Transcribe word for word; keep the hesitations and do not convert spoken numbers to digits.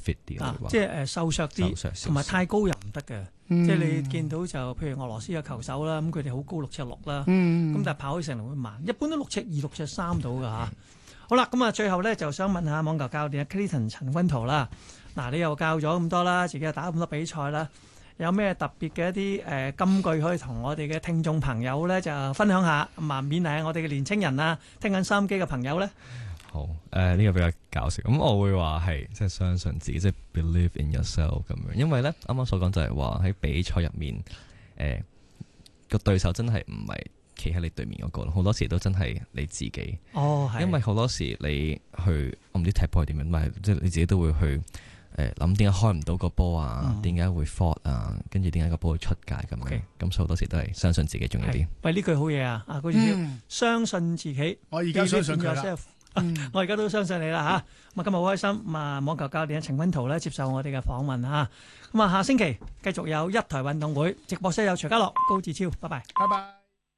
fit 啲啊， 即係誒瘦削啲，同埋太高又唔得嘅。 嗯、 即係你見到就譬如俄羅斯嘅球手啦，咁佢哋好高六尺六啦，咁、 嗯、 但係跑起上嚟會慢，一般都六尺二、六尺三到㗎嚇。好啦，咁啊最後咧就想問下網球教練 Clayton 陳君圖啦。嗱，你又教咗咁多啦，自己又打咁多比賽啦，有咩特別嘅一啲誒、呃、金句可以同我哋嘅聽眾朋友咧就分享下，咁啊勉勵下我哋嘅年青人啊，聽緊收音機嘅朋友咧。 好，誒、呃、呢、這個比較搞笑，咁我會話係即係相信自己，即係 believe in yourself 咁樣，因為咧啱啱所講就係話喺比賽入面，誒、呃、個對手真係唔係企喺你對面嗰、那個，好多時都真係你自己。 哦，係。 因為好多時你去我唔知踢波係點樣，但係即係你自己都會去。誒諗點解開唔到個波啊？點解、嗯、會 fault 啊？跟住點解個波會出界咁樣？咁 Okay. 所以好多時都係相信自己重要啲。 喂，呢句好嘢啊！啊，嗰句叫相信自己。 我而家相信佢啦。 我而家都相信你啦嚇。咁啊，今日好開心。咁啊，網球教練陳君圖咧接受我哋嘅訪問嚇。咁啊，下星期繼續有一台運動會直播室有徐家樂、高志超。拜拜。 拜拜。